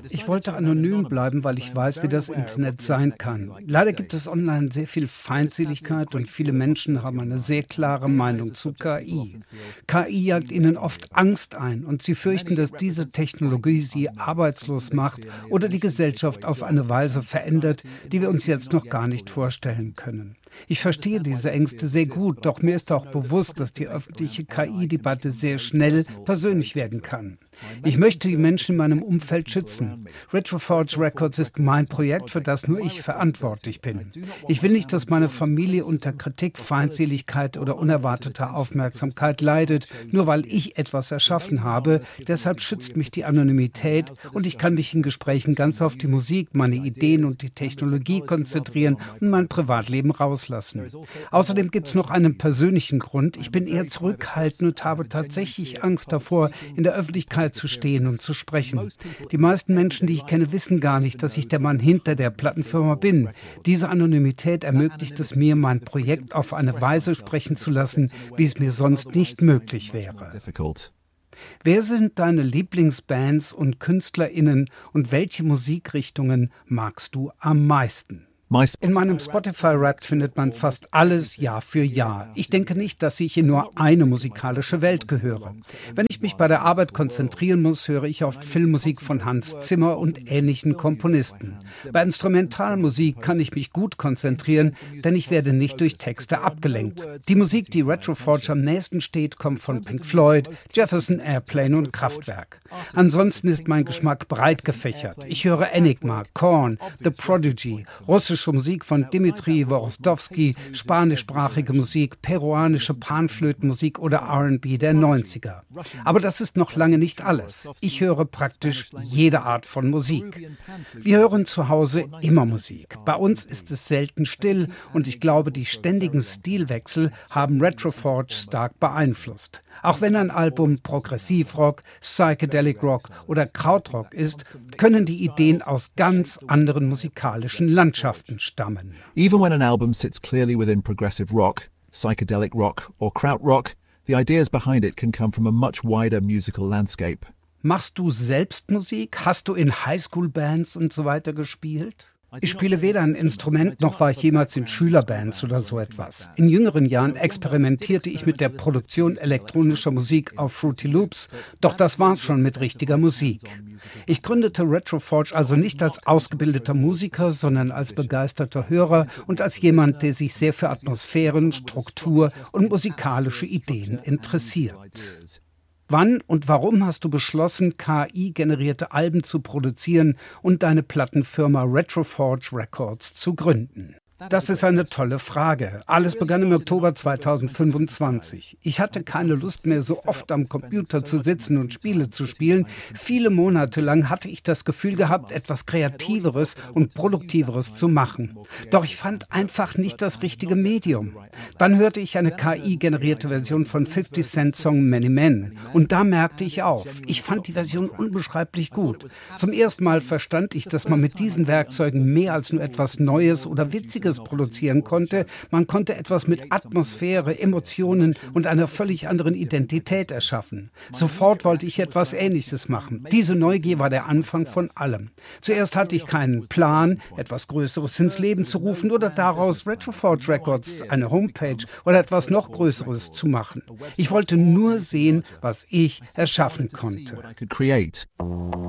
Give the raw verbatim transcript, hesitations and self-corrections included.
Ich wollte anonym bleiben, weil ich weiß, wie das Internet sein kann. Leider gibt es online sehr viel Feindseligkeit und viele Menschen haben eine sehr klare Meinung zu K I. K I jagt ihnen oft Angst ein und sie fürchten, dass diese Technologie sie arbeitslos macht oder die Gesellschaft auf eine Weise verändert, die wir uns jetzt noch gar nicht vorstellen können. Ich verstehe diese Ängste sehr gut, doch mir ist auch bewusst, dass die öffentliche K I-Debatte sehr schnell persönlich werden kann. Ich möchte die Menschen in meinem Umfeld schützen. Retroforge Records ist mein Projekt, für das nur ich verantwortlich bin. Ich will nicht, dass meine Familie unter Kritik, Feindseligkeit oder unerwarteter Aufmerksamkeit leidet, nur weil ich etwas erschaffen habe. Deshalb schützt mich die Anonymität und ich kann mich in Gesprächen ganz auf die Musik, meine Ideen und die Technologie konzentrieren und mein Privatleben rauslassen. Außerdem gibt es noch einen persönlichen Grund. Ich bin eher zurückhaltend und habe tatsächlich Angst davor, in der Öffentlichkeit zu stehen und zu sprechen. Die meisten Menschen, die ich kenne, wissen gar nicht, dass ich der Mann hinter der Plattenfirma bin. Diese Anonymität ermöglicht es mir, mein Projekt auf eine Weise sprechen zu lassen, wie es mir sonst nicht möglich wäre. Wer sind deine Lieblingsbands und KünstlerInnen und welche Musikrichtungen magst du am meisten? In meinem Spotify-Rap findet man fast alles Jahr für Jahr. Ich denke nicht, dass ich in nur eine musikalische Welt gehöre. Wenn ich mich bei der Arbeit konzentrieren muss, höre ich oft Filmmusik von Hans Zimmer und ähnlichen Komponisten. Bei Instrumentalmusik kann ich mich gut konzentrieren, denn ich werde nicht durch Texte abgelenkt. Die Musik, die Retroforge am nächsten steht, kommt von Pink Floyd, Jefferson Airplane und Kraftwerk. Ansonsten ist mein Geschmack breit gefächert. Ich höre Enigma, Korn, The Prodigy, russische Musik von Dimitri Worosdowski, spanischsprachige Musik, peruanische Panflötenmusik oder R und B der neunziger. Aber das ist noch lange nicht alles. Ich höre praktisch jede Art von Musik. Wir hören zu Hause immer Musik. Bei uns ist es selten still und ich glaube, die ständigen Stilwechsel haben Retroforge stark beeinflusst. Auch wenn ein Album Progressivrock, Psychedelic Rock oder Krautrock ist, können die Ideen aus ganz anderen musikalischen Landschaften stammen. Even when an album sits clearly within progressive rock, psychedelic rock or krautrock, the ideas behind it can come from a much wider musical landscape. Machst du selbst Musik? Hast du in Highschool-Bands und so weiter gespielt? Ich spiele weder ein Instrument, noch war ich jemals in Schülerbands oder so etwas. In jüngeren Jahren experimentierte ich mit der Produktion elektronischer Musik auf Fruity Loops, doch das war's schon mit richtiger Musik. Ich gründete Retroforge also nicht als ausgebildeter Musiker, sondern als begeisterter Hörer und als jemand, der sich sehr für Atmosphären, Struktur und musikalische Ideen interessiert. Wann und warum hast du beschlossen, K I-generierte Alben zu produzieren und deine Plattenfirma Retroforge Records zu gründen? Das ist eine tolle Frage. Alles begann im Oktober zweitausendfünfundzwanzig. Ich hatte keine Lust mehr, so oft am Computer zu sitzen und Spiele zu spielen. Viele Monate lang hatte ich das Gefühl gehabt, etwas Kreativeres und Produktiveres zu machen. Doch ich fand einfach nicht das richtige Medium. Dann hörte ich eine K I-generierte Version von fifty Cent Song Many Men. Und da merkte ich auf. Ich fand die Version unbeschreiblich gut. Zum ersten Mal verstand ich, dass man mit diesen Werkzeugen mehr als nur etwas Neues oder Witziges produzieren konnte. Man konnte etwas mit Atmosphäre, Emotionen und einer völlig anderen Identität erschaffen. Sofort wollte ich etwas Ähnliches machen. Diese Neugier war der Anfang von allem. Zuerst hatte ich keinen Plan, etwas Größeres ins Leben zu rufen oder daraus Retroforge Records, eine Homepage oder etwas noch Größeres zu machen. Ich wollte nur sehen, was ich erschaffen konnte.